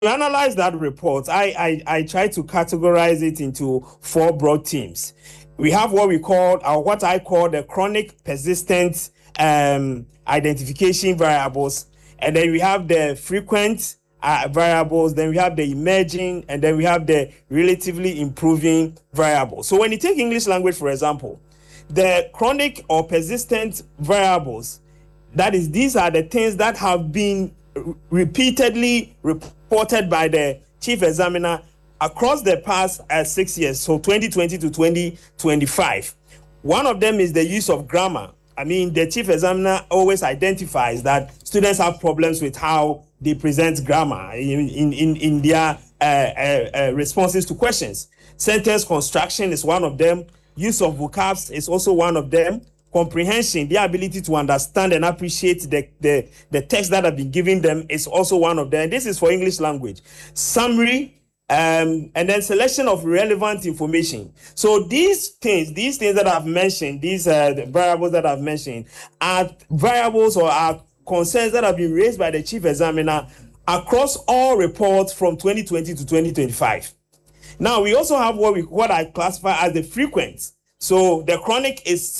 analyze that report, I try to categorize it into four broad themes. We have what we call, or what I call, the chronic persistent identification variables, and then we have the frequent variables, then we have the emerging, and then we have the relatively improving variables. So when you take English language, for example, the chronic or persistent variables, that is, these are the things that have been repeatedly reported by the chief examiner across the past 6 years, so 2020 to 2025. One of them is the use of grammar. I mean, the chief examiner always identifies that students have problems with how they present grammar in their responses to questions. Sentence construction is one of them. Use of vocabs is also one of them. Comprehension, the ability to understand and appreciate the text that have been given them, is also one of them. This is for English language. Summary, and then selection of relevant information. So these things that I've mentioned, these variables that I've mentioned, are variables or are concerns that have been raised by the chief examiner across all reports from 2020 to 2025. Now we also have what I classify as the frequent. So the chronic is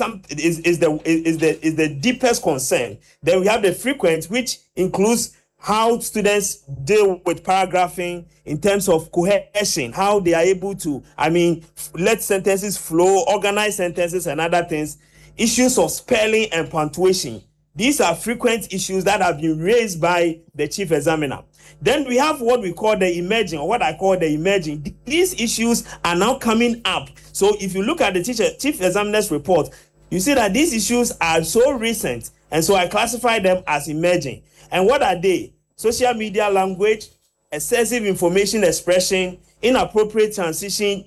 the deepest concern. Then we have the frequent, which includes how students deal with paragraphing in terms of cohesion, how they are able to, let sentences flow, organize sentences and other things. Issues of spelling and punctuation. These are frequent issues that have been raised by the chief examiner. Then we have what we call the emerging, or what I call the emerging. These issues are now coming up. So if you look at the chief examiner's report, you see that these issues are so recent, and so I classify them as emerging. And what are they? Social media language, excessive information expression, inappropriate transition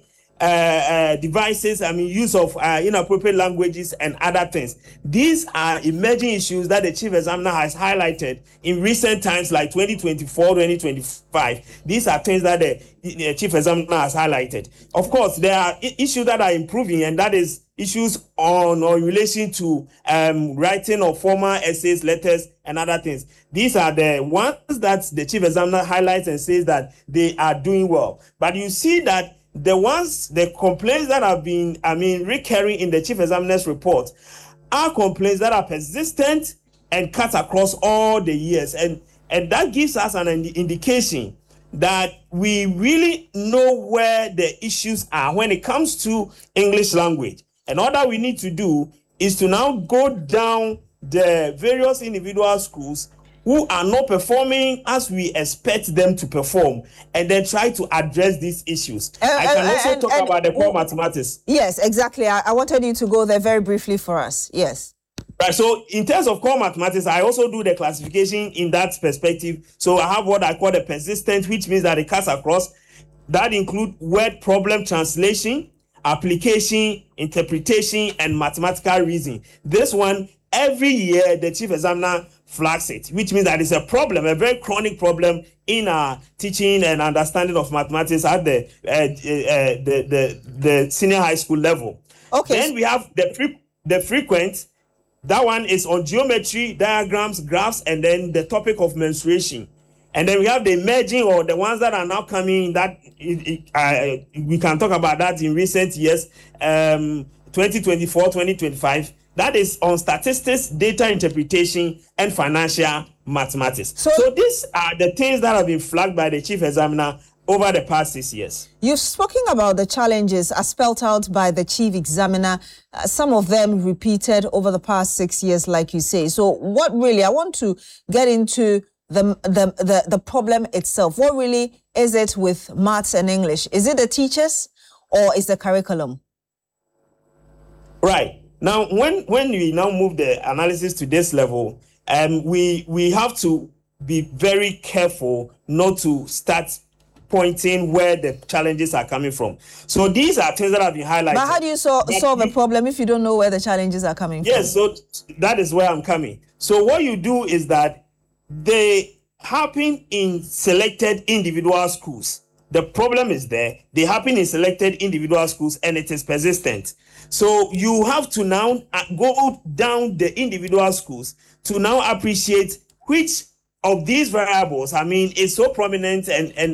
devices, use of inappropriate languages and other things. These are emerging issues that the chief examiner has highlighted in recent times, like 2024, 2025. These are things that the chief examiner has highlighted. Of course, there are issues that are improving, and that is issues on or in relation to writing of formal essays, letters, and other things. These are the ones that the chief examiner highlights and says that they are doing well. But you see that the complaints that have been, recurring in the chief examiner's report are complaints that are persistent and cut across all the years. And that gives us an indication that we really know where the issues are when it comes to English language. And all that we need to do is to now go down the various individual schools who are not performing as we expect them to perform, and then try to address these issues. I can also talk about the core mathematics. Yes, exactly. I wanted you to go there very briefly for us. Yes. Right. So in terms of core mathematics, I also do the classification in that perspective. So I have what I call the persistent, which means that it cuts across. That include word problem translation, application, interpretation, and mathematical reasoning. This one, every year, the chief examiner flags it, which means that it's a problem, a very chronic problem in our teaching and understanding of mathematics at the senior high school level. Okay. Then we have the frequent. That one is on geometry, diagrams, graphs, and then the topic of mensuration. And then we have the emerging, or the ones that are now coming, that we can talk about that in recent years, 2024, 2025. That is on statistics, data interpretation, and financial mathematics. So these are the things that have been flagged by the chief examiner over the past 6 years. You've spoken about the challenges as spelled out by the chief examiner, some of them repeated over the past 6 years, like you say. So what really, I want to get into the problem itself. What really is it with maths and English? Is it the teachers or is the curriculum? Right. Now, when we now move the analysis to this level, we have to be very careful not to start pointing where the challenges are coming from. So these are things that have been highlighted. But how do you solve the problem if you don't know where the challenges are coming from? Yes, so that is where I'm coming. So what you do is that they happen in selected individual schools. The problem is there. They happen in selected individual schools, and it is persistent. So you have to now go down the individual schools to now appreciate which of these variables, I mean, is so prominent and